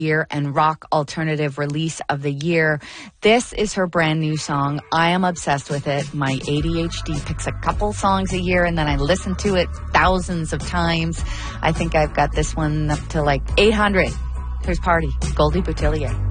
year and rock alternative release of the year. This is her brand new song. I am obsessed with it. My ADHD picks a couple songs a year and then I listen to it thousands of times. I think I've got this one up to like 800. Here's Party, Goldie Boutillier.